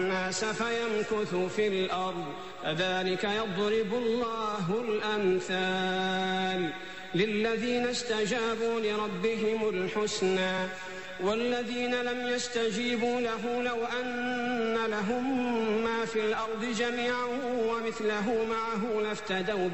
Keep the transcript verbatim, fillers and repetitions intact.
الناس فيمكثوا في الأرض كذلك يضرب الله الأمثال للذين استجابوا لربهم الحسنى والذين لم يستجيبوا له لو أن لهم ما في الأرض جميعا ومثله معه لافتدوا